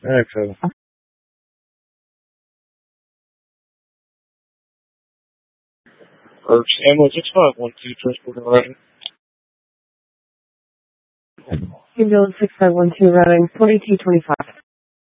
Excellent. First ambulance 6512 transport routing. Ambulance 6512 routing 2225.